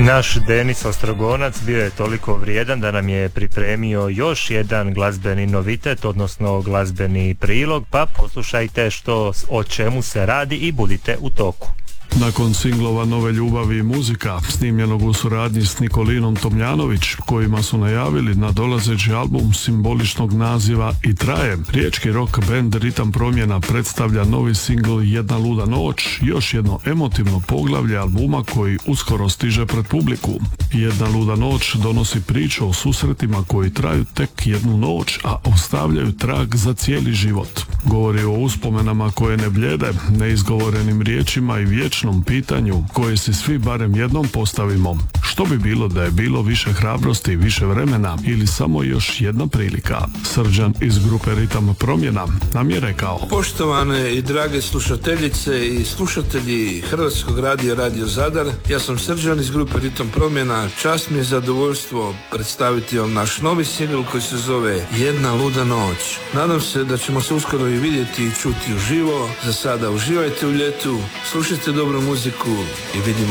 Naš Denis Ostrogonac bio je toliko vrijedan da nam je pripremio još jedan glazbeni novitet, odnosno glazbeni prilog, pa poslušajte o čemu se radi i budite u toku. Nakon singlova Nove ljubavi i muzika, snimljenog u suradnji s Nikolinom Tomljanović, kojima su najavili nadolazeći album simboličnog naziva I traje, riječki rock band Ritam promjena predstavlja novi singl Jedna luda noć, još jedno emotivno poglavlje albuma koji uskoro stiže pred publiku. Jedna luda noć donosi priču o susretima koji traju tek jednu noć, a ostavljaju trag za cijeli život. Govori o uspomenama koje ne bljede, neizgovorenim riječima i vječnom pitanju koje si svi barem jednom postavimo. Što bi bilo da je bilo više hrabrosti, više vremena ili samo još jedna prilika? Srđan iz grupe Ritam promjena nam je rekao: Poštovane i drage slušateljice i slušatelji Hrvatskog radija Radio Zadar, ja sam Srđan iz grupe Ritam promjena. Čast mi je zadovoljstvo predstaviti vam naš novi singl koji se zove Jedna luda noć. Nadam se da ćemo se uskoro i vidjeti i čuti uživo. Za sada uživajte u ljetu, slušajte dobru muziku i vidimo